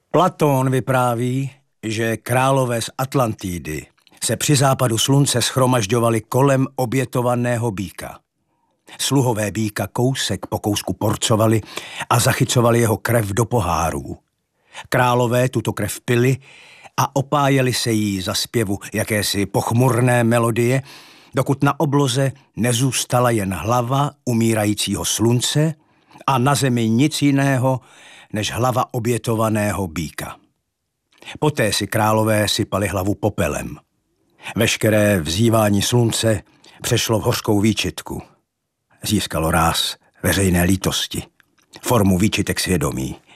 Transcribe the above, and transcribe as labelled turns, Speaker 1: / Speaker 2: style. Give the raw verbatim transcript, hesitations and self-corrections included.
Speaker 1: Platón vypráví, že králové z Atlantidy se při západu slunce shromažďovali kolem obětovaného býka. Sluhové býka kousek po kousku porcovali a zachycovali jeho krev do pohárů. Králové tuto krev pili a opájeli se jí za zpěvu jakési pochmurné melodie, dokud na obloze nezůstala jen hlava umírajícího slunce a na zemi nic jiného než hlava obětovaného býka. Poté si králové sypali hlavu popelem. Veškeré vzývání slunce přešlo v hořkou výčitku. Získalo ráz veřejné lítosti, formu výčitek svědomí.